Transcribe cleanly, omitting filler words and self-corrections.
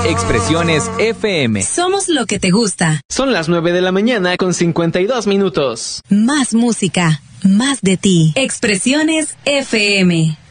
Expresiones FM. Somos lo que te gusta. Son las 9 de la mañana con 52 minutos. Más música, más de ti. Expresiones FM.